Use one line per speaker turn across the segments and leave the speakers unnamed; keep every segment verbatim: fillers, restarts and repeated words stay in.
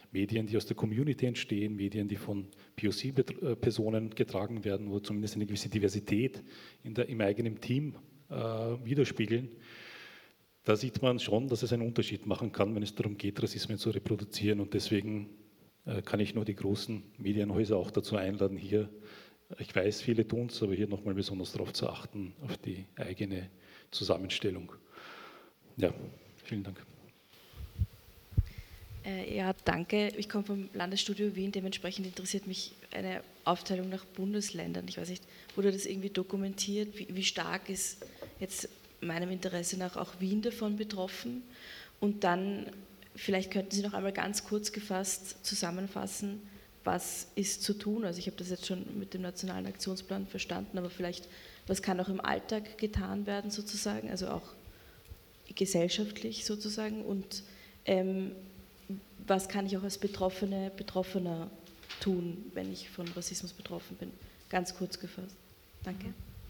Medien, die aus der Community entstehen, Medien, die von P O C-Personen getragen werden, wo zumindest eine gewisse Diversität in der, im eigenen Team äh, widerspiegeln. Da sieht man schon, dass es einen Unterschied machen kann, wenn es darum geht, Rassismen zu reproduzieren. Und deswegen äh, kann ich nur die großen Medienhäuser auch dazu einladen, hier, ich weiß, viele tun es, aber hier nochmal besonders darauf zu achten, auf die eigene Zusammenstellung. Ja, vielen Dank.
Äh, ja, danke. Ich komme vom Landesstudio Wien, dementsprechend interessiert mich eine Aufteilung nach Bundesländern. Ich weiß nicht, wurde das irgendwie dokumentiert? Wie, wie stark ist jetzt meinem Interesse nach auch Wien davon betroffen? Und dann, vielleicht könnten Sie noch einmal ganz kurz gefasst zusammenfassen, was ist zu tun? Also ich habe das jetzt schon mit dem Nationalen Aktionsplan verstanden, aber vielleicht, was kann auch im Alltag getan werden sozusagen, also auch gesellschaftlich sozusagen, und ähm, was kann ich auch als Betroffene, Betroffener tun, wenn ich von Rassismus betroffen bin? Ganz kurz gefasst. Danke.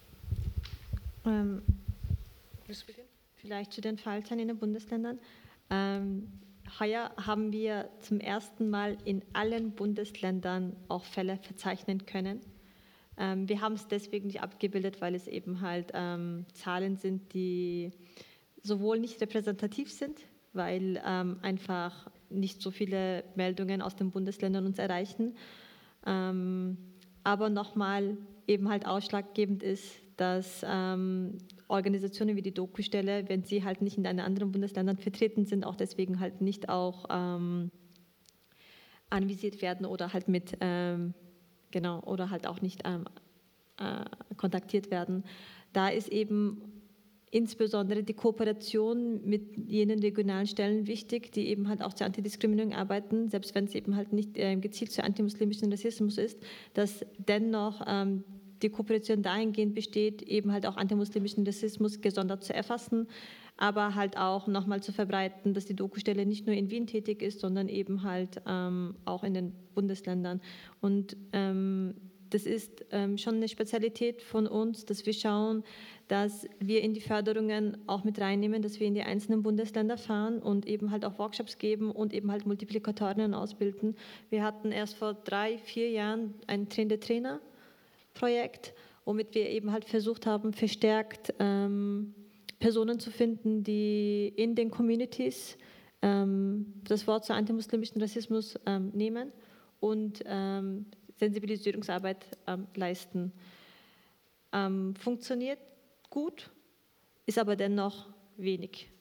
Ähm, vielleicht zu den Fallzahlen in den Bundesländern. Ähm, heuer haben wir zum ersten Mal in allen Bundesländern auch Fälle verzeichnen können. Ähm, wir haben es deswegen nicht abgebildet, weil es eben halt ähm, Zahlen sind, die sowohl nicht repräsentativ sind, weil ähm, einfach nicht so viele Meldungen aus den Bundesländern uns erreichen, ähm, aber nochmal eben halt ausschlaggebend ist, dass ähm, Organisationen wie die Doku-Stelle, wenn sie halt nicht in den anderen Bundesländern vertreten sind, auch deswegen halt nicht auch ähm, anvisiert werden oder halt mit, ähm, genau, oder halt auch nicht ähm, äh, kontaktiert werden. Da ist eben insbesondere die Kooperation mit jenen regionalen Stellen wichtig, die eben halt auch zur Antidiskriminierung arbeiten, selbst wenn es eben halt nicht äh, gezielt zu antimuslimischen Rassismus ist, dass dennoch ähm, die Kooperation dahingehend besteht, eben halt auch antimuslimischen Rassismus gesondert zu erfassen, aber halt auch nochmal zu verbreiten, dass die Doku-Stelle nicht nur in Wien tätig ist, sondern eben halt ähm, auch in den Bundesländern. Und ähm, das ist ähm, schon eine Spezialität von uns, dass wir schauen, dass wir in die Förderungen auch mit reinnehmen, dass wir in die einzelnen Bundesländer fahren und eben halt auch Workshops geben und eben halt Multiplikatorinnen ausbilden. Wir hatten erst vor drei, vier Jahren ein Train-the-Trainer-Projekt, womit wir eben halt versucht haben, verstärkt ähm, Personen zu finden, die in den Communities ähm, das Wort zu antimuslimischen Rassismus ähm, nehmen und ähm, Sensibilisierungsarbeit ähm, leisten. Ähm, funktioniert gut, ist aber dennoch wenig.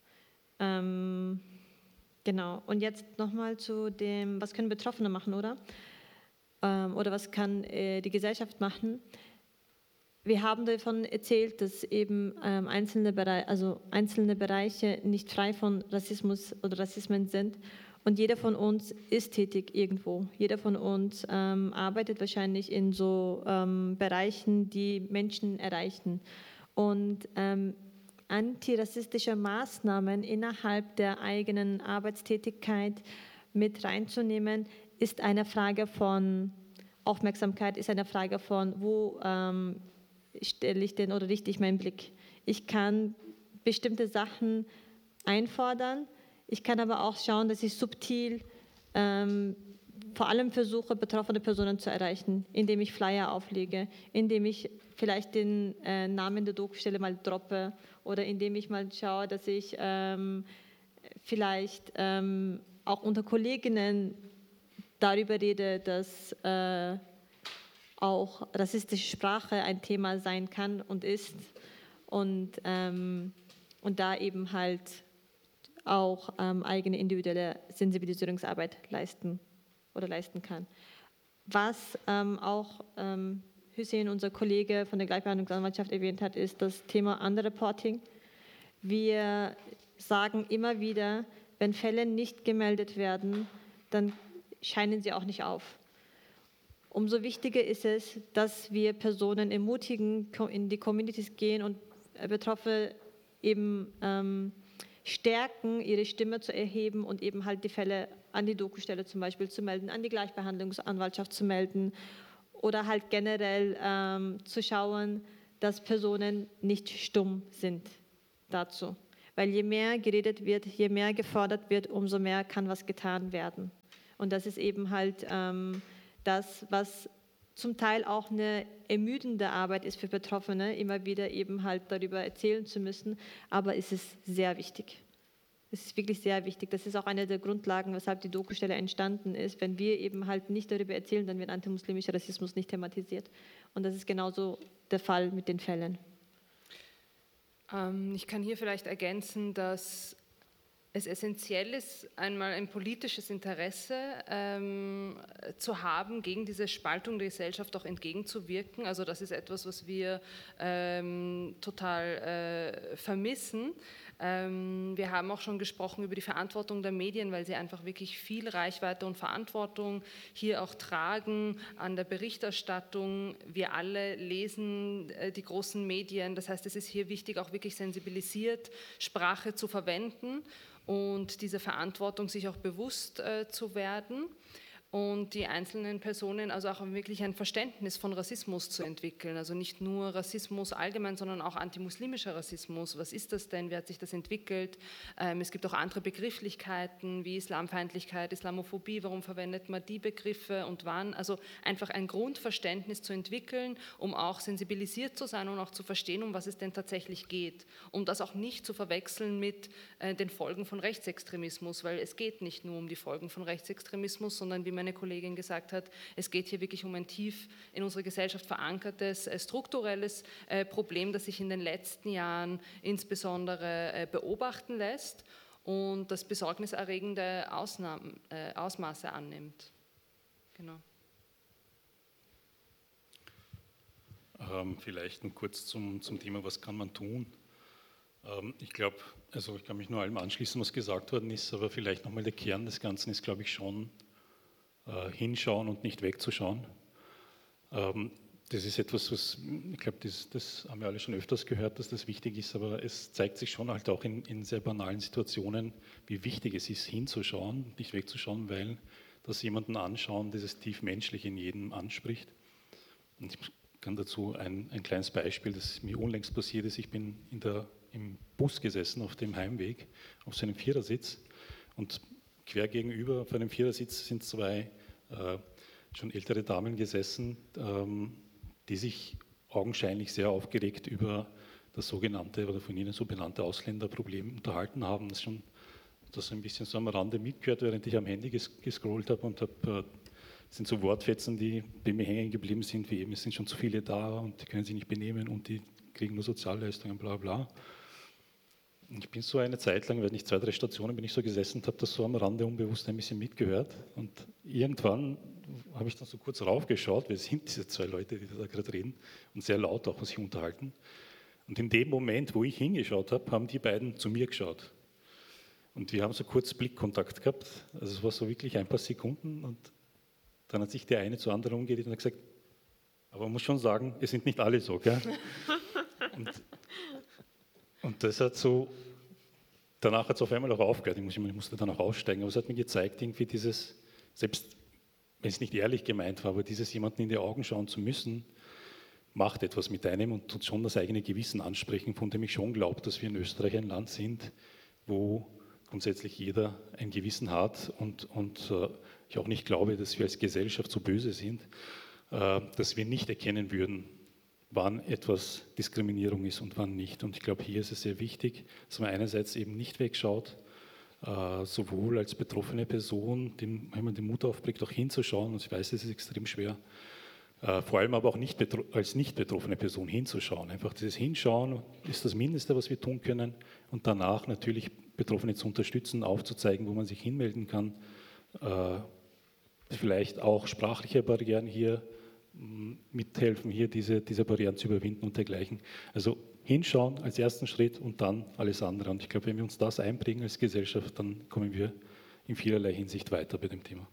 Ähm, genau. Und jetzt nochmal zu dem, was können Betroffene machen, oder? Ähm, oder was kann äh, die Gesellschaft machen? Wir haben davon erzählt, dass eben ähm, einzelne, Bereich, also einzelne Bereiche nicht frei von Rassismus oder Rassismen sind. Und jeder von uns ist tätig irgendwo. Jeder von uns ähm, arbeitet wahrscheinlich in so ähm, Bereichen, die Menschen erreichen. Und ähm, antirassistische Maßnahmen innerhalb der eigenen Arbeitstätigkeit mit reinzunehmen, ist eine Frage von Aufmerksamkeit, ist eine Frage von, wo ähm, stelle ich denn oder richte ich meinen Blick. Ich kann bestimmte Sachen einfordern, ich kann aber auch schauen, dass ich subtil ähm, vor allem versuche, betroffene Personen zu erreichen, indem ich Flyer auflege, indem ich vielleicht den äh, Namen der Doku-Stelle mal droppe oder indem ich mal schaue, dass ich ähm, vielleicht ähm, auch unter Kolleginnen darüber rede, dass äh, auch rassistische Sprache ein Thema sein kann und ist und, ähm, und da eben halt auch ähm, eigene individuelle Sensibilisierungsarbeit leisten oder leisten kann. Was ähm, auch ähm, Hüseyin, unser Kollege von der Gleichbehandlungsanwaltschaft, erwähnt hat, ist das Thema Underreporting. Wir sagen immer wieder, wenn Fälle nicht gemeldet werden, dann scheinen sie auch nicht auf. Umso wichtiger ist es, dass wir Personen ermutigen, in die Communities gehen und Betroffene eben ähm, stärken, ihre Stimme zu erheben und eben halt die Fälle an die Doku-Stelle zum Beispiel zu melden, an die Gleichbehandlungsanwaltschaft zu melden oder halt generell ähm, zu schauen, dass Personen nicht stumm sind dazu. Weil je mehr geredet wird, je mehr gefordert wird, umso mehr kann was getan werden. Und das ist eben halt ähm, das, was zum Teil auch eine ermüdende Arbeit ist für Betroffene, immer wieder eben halt darüber erzählen zu müssen, aber es ist sehr wichtig. Es ist wirklich sehr wichtig. Das ist auch eine der Grundlagen, weshalb die Doku-Stelle entstanden ist. Wenn wir eben halt nicht darüber erzählen, dann wird antimuslimischer Rassismus nicht thematisiert. Und das ist genauso der Fall mit den Fällen.
Ähm, ich kann hier vielleicht ergänzen, dass es essentiell ist, einmal ein politisches Interesse ähm, zu haben, gegen diese Spaltung der Gesellschaft auch entgegenzuwirken. Also das ist etwas, was wir ähm, total äh, vermissen. Ähm, wir haben auch schon gesprochen über die Verantwortung der Medien, weil sie einfach wirklich viel Reichweite und Verantwortung hier auch tragen an der Berichterstattung. Wir alle lesen äh, die großen Medien. Das heißt, es ist hier wichtig, auch wirklich sensibilisiert Sprache zu verwenden und diese Verantwortung sich auch bewusst äh, zu werden und die einzelnen Personen also auch wirklich ein Verständnis von Rassismus zu entwickeln. Also nicht nur Rassismus allgemein, sondern auch antimuslimischer Rassismus. Was ist das denn? Wie hat sich das entwickelt? Ähm, es gibt auch andere Begrifflichkeiten wie Islamfeindlichkeit, Islamophobie. Warum verwendet man die Begriffe und wann? Also einfach ein Grundverständnis zu entwickeln, um auch sensibilisiert zu sein und auch zu verstehen, um was es denn tatsächlich geht. Um das auch nicht zu verwechseln mit äh, den Folgen von Rechtsextremismus, weil es geht nicht nur um die Folgen von Rechtsextremismus, sondern wie man eine Kollegin gesagt hat, es geht hier wirklich um ein tief in unserer Gesellschaft verankertes, äh, strukturelles äh, Problem, das sich in den letzten Jahren insbesondere äh, beobachten lässt und das besorgniserregende Ausnahmen, äh, Ausmaße annimmt. Genau.
Ähm, vielleicht noch kurz zum, zum Thema, was kann man tun? Ähm, ich glaube, also ich kann mich nur allem anschließen, was gesagt worden ist, aber vielleicht nochmal der Kern des Ganzen ist, glaube ich, schon, hinschauen und nicht wegzuschauen. Das ist etwas, was, ich glaube, das, das haben wir alle schon öfters gehört, dass das wichtig ist, aber es zeigt sich schon halt auch in, in sehr banalen Situationen, wie wichtig es ist, hinzuschauen, nicht wegzuschauen, weil das jemanden anschauen, dieses tief menschlich in jedem anspricht. Und ich kann dazu ein, ein kleines Beispiel, das mir unlängst passiert ist. Ich bin in der, im Bus gesessen auf dem Heimweg, auf so einem Vierersitz und quer gegenüber auf einem Vierersitz sind zwei äh, schon ältere Damen gesessen, ähm, die sich augenscheinlich sehr aufgeregt über das sogenannte oder von ihnen so benannte Ausländerproblem unterhalten haben. Das schon das ein bisschen so am Rande mitgehört, während ich am Handy ges gescrollt habe und habe, äh, sind so Wortfetzen, die bei mir hängen geblieben sind, wie eben, es sind schon zu viele da und die können sich nicht benehmen und die kriegen nur Sozialleistungen, bla bla. Ich bin so eine Zeit lang, wenn nicht zwei, drei Stationen, bin ich so gesessen und habe das so am Rande unbewusst ein bisschen mitgehört. Und irgendwann habe ich dann so kurz raufgeschaut, wer sind diese zwei Leute, die da gerade reden und sehr laut auch sich unterhalten. Und in dem Moment, wo ich hingeschaut habe, haben die beiden zu mir geschaut. Und wir haben so kurz Blickkontakt gehabt. Also es war so wirklich ein paar Sekunden und dann hat sich der eine zur anderen umgedreht und hat gesagt, aber man muss schon sagen, es sind nicht alle so, gell? Und Und das hat so, danach hat es auf einmal auch aufgehört, ich musste dann auch aussteigen, aber es hat mir gezeigt, irgendwie dieses, selbst wenn es nicht ehrlich gemeint war, aber dieses jemanden in die Augen schauen zu müssen, macht etwas mit einem und tut schon das eigene Gewissen ansprechen, von dem ich schon glaube, dass wir in Österreich ein Land sind, wo grundsätzlich jeder ein Gewissen hat und, und äh, ich auch nicht glaube, dass wir als Gesellschaft so böse sind, äh, dass wir nicht erkennen würden, wann etwas Diskriminierung ist und wann nicht. Und ich glaube, hier ist es sehr wichtig, dass man einerseits eben nicht wegschaut, äh, sowohl als betroffene Person, dem, wenn man den Mut aufbringt, auch hinzuschauen, und ich weiß, es ist extrem schwer, äh, vor allem aber auch nicht als nicht betroffene Person hinzuschauen. Einfach dieses Hinschauen ist das Mindeste, was wir tun können, und danach natürlich Betroffene zu unterstützen, aufzuzeigen, wo man sich hinmelden kann, äh, vielleicht auch sprachliche Barrieren hier mithelfen, hier diese, diese Barrieren zu überwinden und dergleichen. Also hinschauen als ersten Schritt und dann alles andere. Und ich glaube, wenn wir uns das einbringen als Gesellschaft, dann kommen wir in vielerlei Hinsicht weiter bei dem Thema.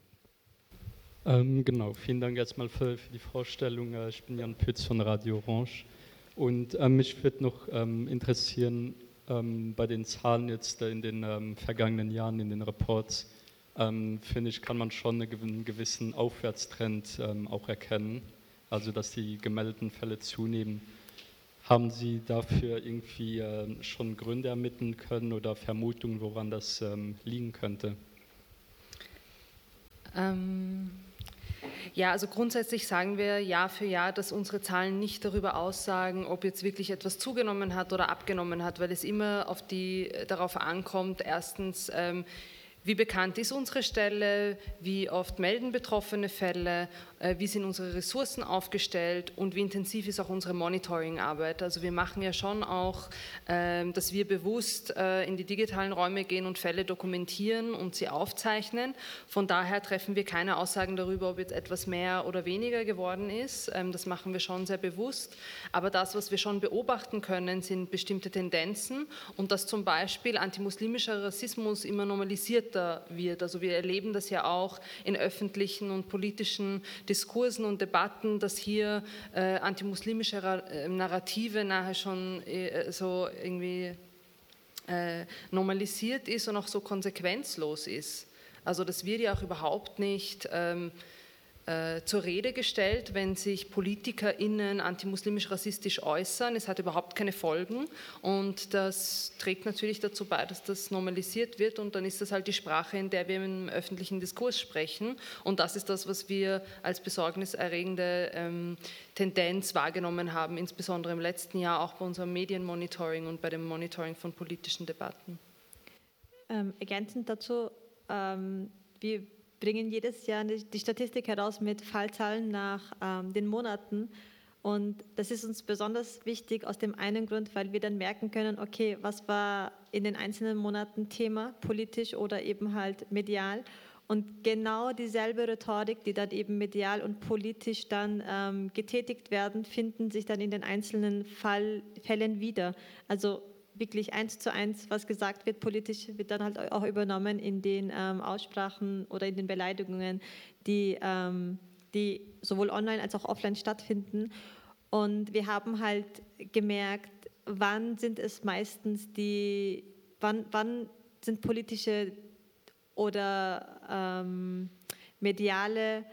Ähm, genau, vielen Dank erstmal für, für die Vorstellung. Ich bin Jan Pütz von Radio Orange und ähm, mich würde noch ähm, interessieren, ähm, bei den Zahlen jetzt in den ähm, vergangenen Jahren, in den Reports, Ähm, finde ich, kann man schon einen gewissen Aufwärtstrend ähm, auch erkennen, also dass die gemeldeten Fälle zunehmen. Haben Sie dafür irgendwie äh, schon Gründe ermitteln können oder Vermutungen, woran das ähm, liegen könnte?
Ähm, ja, also grundsätzlich sagen wir Jahr für Jahr, dass unsere Zahlen nicht darüber aussagen, ob jetzt wirklich etwas zugenommen hat oder abgenommen hat, weil es immer auf die, darauf ankommt, erstens, ähm, wie bekannt ist unsere Stelle, wie oft melden betroffene Fälle, äh, wie sind unsere Ressourcen aufgestellt und wie intensiv ist auch unsere Monitoring-Arbeit. Also wir machen ja schon auch, äh, dass wir bewusst äh, in die digitalen Räume gehen und Fälle dokumentieren und sie aufzeichnen. Von daher treffen wir keine Aussagen darüber, ob jetzt etwas mehr oder weniger geworden ist. Ähm, das machen wir schon sehr bewusst. Aber das, was wir schon beobachten können, sind bestimmte Tendenzen und dass zum Beispiel antimuslimischer Rassismus immer normalisiert wird. Also wir erleben das ja auch in öffentlichen und politischen Diskursen und Debatten, dass hier äh, antimuslimische äh, Narrative nachher schon äh, so irgendwie äh, normalisiert ist und auch so konsequenzlos ist. Also das wird ja auch überhaupt nicht ähm, äh, zur Rede gestellt, wenn sich PolitikerInnen antimuslimisch-rassistisch äußern. Es hat überhaupt keine Folgen und das trägt natürlich dazu bei, dass das normalisiert wird und dann ist das halt die Sprache, in der wir im öffentlichen Diskurs sprechen und das ist das, was wir als besorgniserregende ähm, Tendenz wahrgenommen haben, insbesondere im letzten Jahr auch bei unserem Medienmonitoring und bei dem Monitoring von politischen Debatten.
Ähm, ergänzend dazu, ähm, wir bringen jedes Jahr die Statistik heraus mit Fallzahlen nach ähm, den Monaten. Und das ist uns besonders wichtig aus dem einen Grund, weil wir dann merken können, okay, was war in den einzelnen Monaten Thema, politisch oder eben halt medial. Und genau dieselbe Rhetorik, die dann eben medial und politisch dann ähm, getätigt werden, finden sich dann in den einzelnen Fall, Fällen wieder. Also wirklich eins zu eins, was gesagt wird, politisch wird dann halt auch übernommen in den ähm, Aussprachen oder in den Beleidigungen, die, ähm, die sowohl online als auch offline stattfinden. Und wir haben halt gemerkt, wann sind es meistens die, wann, wann sind politische oder ähm, mediale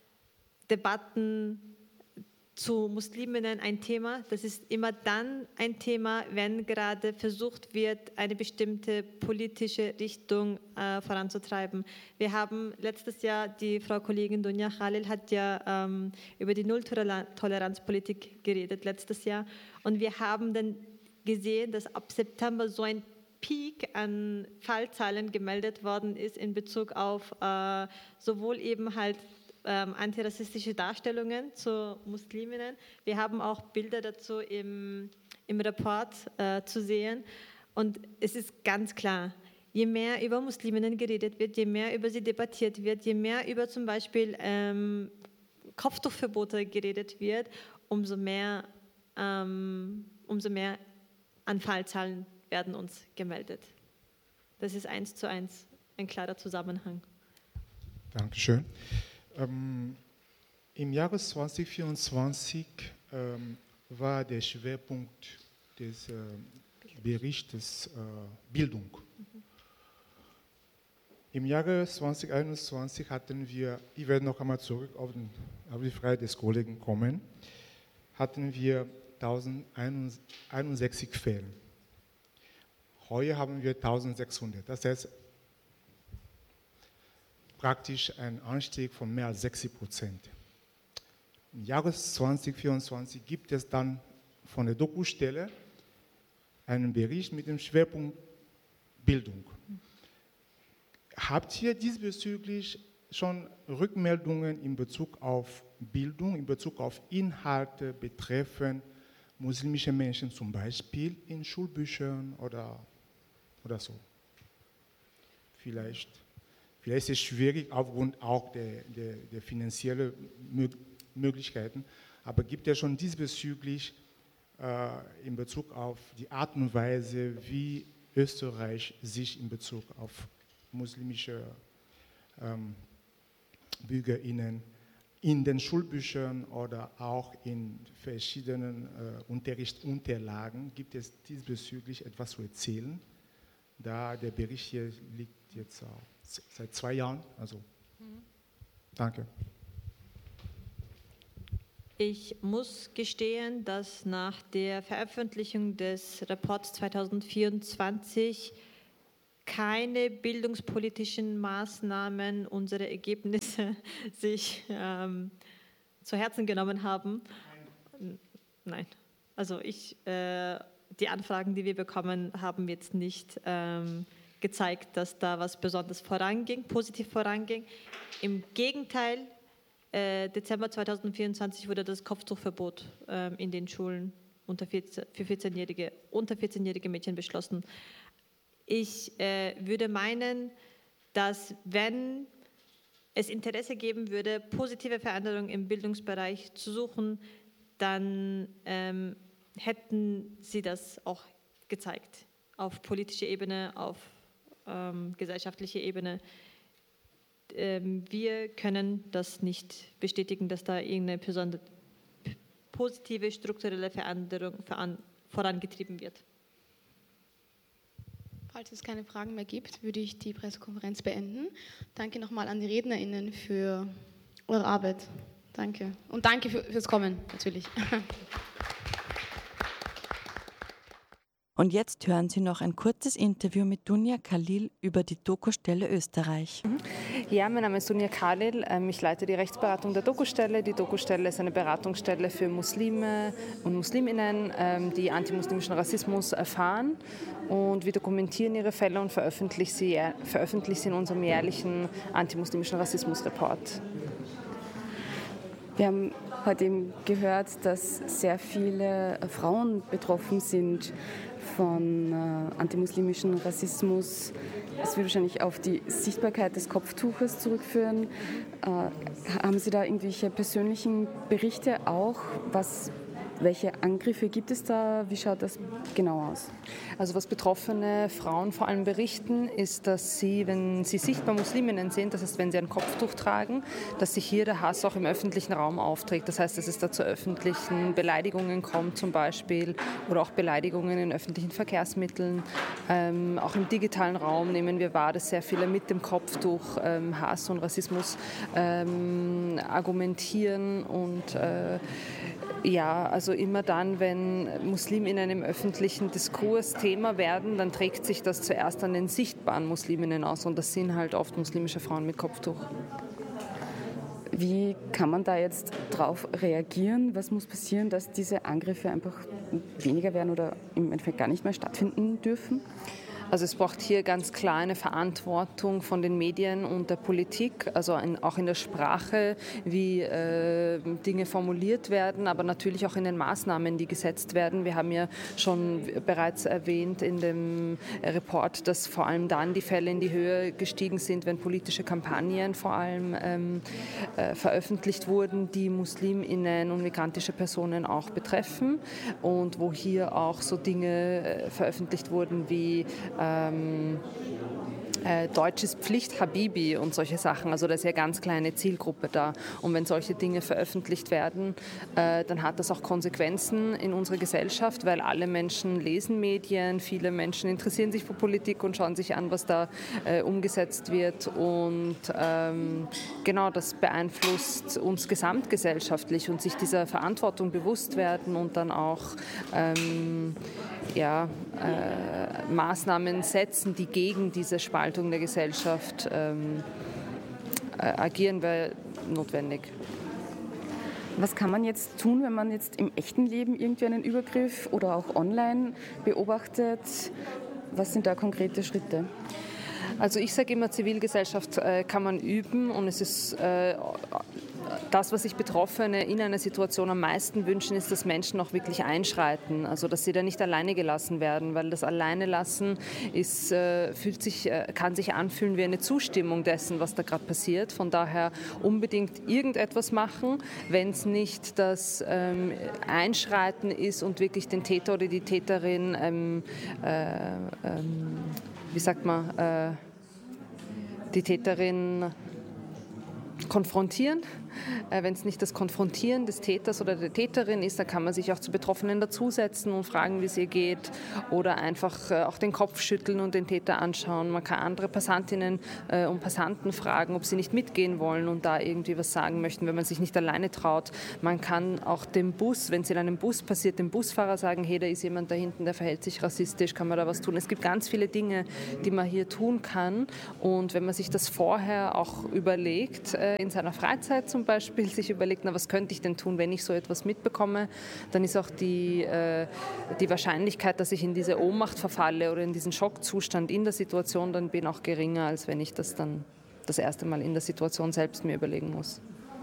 Debatten zu Musliminnen ein Thema. Das ist immer dann ein Thema, wenn gerade versucht wird, eine bestimmte politische Richtung äh, voranzutreiben. Wir haben letztes Jahr, die Frau Kollegin Dunja Khalil hat ja ähm, über die Nulltoleranzpolitik geredet letztes Jahr und wir haben dann gesehen, dass ab September so ein Peak an Fallzahlen gemeldet worden ist in Bezug auf äh, sowohl eben halt Ähm, antirassistische Darstellungen zu Musliminnen. Wir haben auch Bilder dazu im, im Report äh, zu sehen. Und es ist ganz klar, je mehr über Musliminnen geredet wird, je mehr über sie debattiert wird, je mehr über zum Beispiel ähm, Kopftuchverbote geredet wird, umso mehr, ähm, umso mehr an Fallzahlen werden uns gemeldet. Das ist eins zu eins ein klarer Zusammenhang.
Dankeschön. Ähm, Im Jahre zwanzig vierundzwanzig ähm, war der Schwerpunkt des äh, Berichtes äh, Bildung. Mhm. Im Jahre zwanzig einundzwanzig hatten wir, ich werde noch einmal zurück auf, den, auf die Frage des Kollegen kommen, hatten wir tausendeinundsechzig Fälle. Heute haben wir eintausendsechshundert. Das heißt, praktisch ein Anstieg von mehr als sechzig Prozent. Im Jahre zwanzig vierundzwanzig gibt es dann von der Doku-Stelle einen Bericht mit dem Schwerpunkt Bildung. Habt ihr diesbezüglich schon Rückmeldungen in Bezug auf Bildung, in Bezug auf Inhalte betreffend muslimische Menschen, zum Beispiel in Schulbüchern oder, oder so? Vielleicht. Vielleicht ist es schwierig aufgrund auch der, der, der finanziellen Möglichkeiten, aber gibt es schon diesbezüglich äh, in Bezug auf die Art und Weise, wie Österreich sich in Bezug auf muslimische ähm, BürgerInnen in den Schulbüchern oder auch in verschiedenen äh, Unterrichtsunterlagen, gibt es diesbezüglich etwas zu erzählen, da der Bericht hier liegt jetzt auch seit zwei Jahren. Also, mhm. Danke.
Ich muss gestehen, dass nach der Veröffentlichung des Reports zwanzig vierundzwanzig keine bildungspolitischen Maßnahmen unsere Ergebnisse sich ähm, zu Herzen genommen haben. Nein, also ich, äh, die Anfragen, die wir bekommen, haben jetzt nicht ähm, gezeigt, dass da was besonders voranging, positiv voranging. Im Gegenteil, äh, Dezember zweitausendvierundzwanzig wurde das Kopftuchverbot äh, in den Schulen unter vierzehn, für vierzehnjährige, unter vierzehnjährige Mädchen beschlossen. Ich äh, würde meinen, dass wenn es Interesse geben würde, positive Veränderungen im Bildungsbereich zu suchen, dann ähm, hätten sie das auch gezeigt, auf politischer Ebene, auf ähm, gesellschaftlicher Ebene. Ähm, wir können das nicht bestätigen, dass da irgendeine besondere positive strukturelle Veränderung voran, vorangetrieben wird.
Falls es keine Fragen mehr gibt, würde ich die Pressekonferenz beenden. Danke nochmal an die RednerInnen für eure Arbeit. Danke. Und danke für, fürs Kommen, natürlich.
Und jetzt hören Sie noch ein kurzes Interview mit Dunja Khalil über die Dokustelle Österreich.
Ja, mein Name ist Dunja Khalil. Ich leite die Rechtsberatung der Dokustelle. Die Dokustelle ist eine Beratungsstelle für Muslime und Musliminnen, die antimuslimischen Rassismus erfahren. Und wir dokumentieren ihre Fälle und veröffentlichen sie, veröffentlichen sie in unserem jährlichen antimuslimischen Rassismusreport.
Wir haben heute eben gehört, dass sehr viele Frauen betroffen sind von äh, antimuslimischem Rassismus. Es wird wahrscheinlich auf die Sichtbarkeit des Kopftuches zurückführen. Äh, haben Sie da irgendwelche persönlichen Berichte auch? Was, welche Angriffe gibt es da? Wie schaut das genau aus?
Also was betroffene Frauen vor allem berichten, ist, dass sie, wenn sie sichtbar Musliminnen sind, das heißt, wenn sie ein Kopftuch tragen, dass sich hier der Hass auch im öffentlichen Raum aufträgt. Das heißt, dass es da zu öffentlichen Beleidigungen kommt zum Beispiel oder auch Beleidigungen in öffentlichen Verkehrsmitteln. Ähm, auch im digitalen Raum nehmen wir wahr, dass sehr viele mit dem Kopftuch ähm, Hass und Rassismus ähm, argumentieren und äh, ja, also immer dann, wenn Musliminnen im öffentlichen Diskurs Thema werden, dann trägt sich das zuerst an den sichtbaren Musliminnen aus und das sind halt oft muslimische Frauen mit Kopftuch.
Wie kann man da jetzt drauf reagieren? Was muss passieren, dass diese Angriffe einfach weniger werden oder im Endeffekt gar nicht mehr stattfinden dürfen?
Also es braucht hier ganz klar eine Verantwortung von den Medien und der Politik, also in, auch in der Sprache, wie äh, Dinge formuliert werden, aber natürlich auch in den Maßnahmen, die gesetzt werden. Wir haben ja schon bereits erwähnt in dem Report, dass vor allem dann die Fälle in die Höhe gestiegen sind, wenn politische Kampagnen vor allem ähm, äh, veröffentlicht wurden, die MuslimInnen und migrantische Personen auch betreffen und wo hier auch so Dinge äh, veröffentlicht wurden wie Ähm, äh, Deutsch ist Pflicht, Habibi und solche Sachen. Also da ist ja eine ganz kleine Zielgruppe da. Und wenn solche Dinge veröffentlicht werden, äh, dann hat das auch Konsequenzen in unserer Gesellschaft, weil alle Menschen lesen Medien, viele Menschen interessieren sich für Politik und schauen sich an, was da äh, umgesetzt wird. Und ähm, genau, das beeinflusst uns gesamtgesellschaftlich und sich dieser Verantwortung bewusst werden und dann auch ähm, ja, äh, Maßnahmen setzen, die gegen diese Spaltung der Gesellschaft ähm, äh, agieren, wäre notwendig.
Was kann man jetzt tun, wenn man jetzt im echten Leben irgendwie einen Übergriff oder auch online beobachtet? Was sind da konkrete Schritte?
Also ich sage immer, Zivilgesellschaft äh, kann man üben und es ist äh, das, was sich Betroffene in einer Situation am meisten wünschen, ist, dass Menschen auch wirklich einschreiten, also dass sie da nicht alleine gelassen werden, weil das Alleine lassen ist, äh, fühlt sich, äh, kann sich anfühlen wie eine Zustimmung dessen, was da gerade passiert. Von daher unbedingt irgendetwas machen, wenn es nicht das ähm, Einschreiten ist und wirklich den Täter oder die Täterin, ähm, äh, ähm, wie sagt man, äh, die Täterin konfrontieren. Äh, wenn es nicht das Konfrontieren des Täters oder der Täterin ist, dann kann man sich auch zu Betroffenen dazusetzen und fragen, wie es ihr geht, oder einfach äh, auch den Kopf schütteln und den Täter anschauen. Man kann andere Passantinnen äh, und Passanten fragen, ob sie nicht mitgehen wollen und da irgendwie was sagen möchten, wenn man sich nicht alleine traut. Man kann auch dem Bus, wenn es in einem Bus passiert, dem Busfahrer sagen, hey, da ist jemand da hinten, der verhält sich rassistisch, kann man da was tun. Es gibt ganz viele Dinge, die man hier tun kann, und wenn man sich das vorher auch überlegt, äh, in seiner Freizeit zum Beispiel, sich überlegt, na, was könnte ich denn tun, wenn ich so etwas mitbekomme, dann ist auch die, äh, die Wahrscheinlichkeit, dass ich in diese Ohnmacht verfalle oder in diesen Schockzustand in der Situation dann bin, auch geringer, als wenn ich das dann das erste Mal in der Situation selbst mir überlegen muss.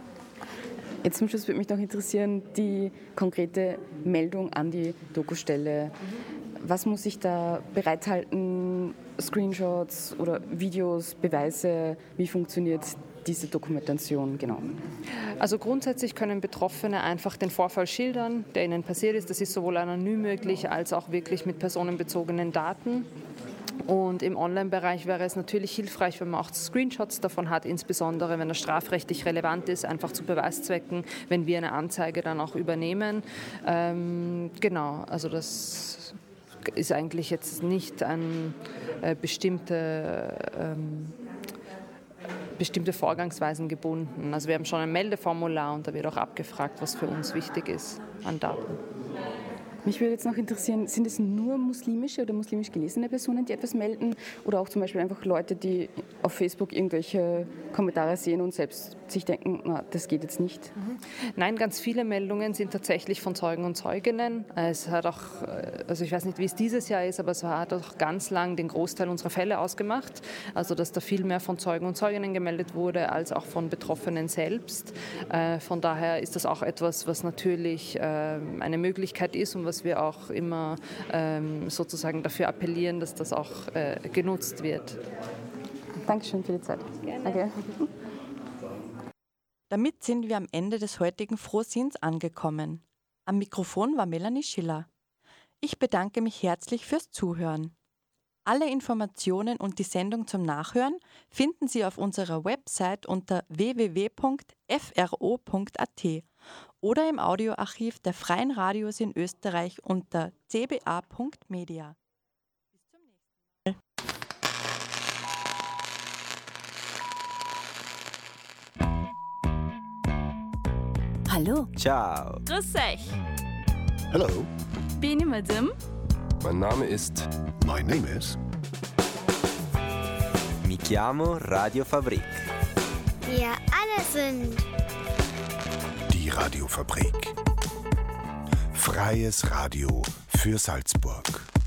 Jetzt zum Schluss würde mich noch interessieren, die konkrete Meldung an die Dokustelle. Was muss ich da bereithalten? Screenshots oder Videos, Beweise? Wie funktioniert diese Dokumentation genau?
Also grundsätzlich können Betroffene einfach den Vorfall schildern, der ihnen passiert ist. Das ist sowohl anonym möglich als auch wirklich mit personenbezogenen Daten. Und im Online-Bereich wäre es natürlich hilfreich, wenn man auch Screenshots davon hat, insbesondere wenn das strafrechtlich relevant ist, einfach zu Beweiszwecken, wenn wir eine Anzeige dann auch übernehmen. Ähm, genau, also das ist eigentlich jetzt nicht an äh, bestimmte, ähm, bestimmte Vorgangsweisen gebunden. Also wir haben schon ein Meldeformular und da wird auch abgefragt, was für uns wichtig ist an Daten.
Mich würde jetzt noch interessieren, sind es nur muslimische oder muslimisch gelesene Personen, die etwas melden, oder auch zum Beispiel einfach Leute, die auf Facebook irgendwelche Kommentare sehen und selbst sich denken, na, das geht jetzt nicht?
Mhm. Nein, ganz viele Meldungen sind tatsächlich von Zeugen und Zeuginnen. Es hat auch, also ich weiß nicht, wie es dieses Jahr ist, aber es hat auch ganz lang den Großteil unserer Fälle ausgemacht. Also dass da viel mehr von Zeugen und Zeuginnen gemeldet wurde, als auch von Betroffenen selbst. Von daher ist das auch etwas, was natürlich eine Möglichkeit ist und was wir auch immer ähm, sozusagen dafür appellieren, dass das auch äh, genutzt wird.
Dankeschön für die Zeit.
Gerne.
Danke.
Damit sind wir am Ende des heutigen Frohsinns angekommen. Am Mikrofon war Melanie Schiller. Ich bedanke mich herzlich fürs Zuhören. Alle Informationen und die Sendung zum Nachhören finden Sie auf unserer Website unter w w w punkt f r o punkt a t oder im Audioarchiv der Freien Radios in Österreich unter c b a punkt media. Bis zum nächsten
Mal. Hallo.
Ciao.
Grüß euch.
Hello.
Bin ich Madame?
Mein Name ist...
My name is...
Mi chiamo Radiofabrik.
Wir alle sind...
Die Radiofabrik. Freies Radio für Salzburg.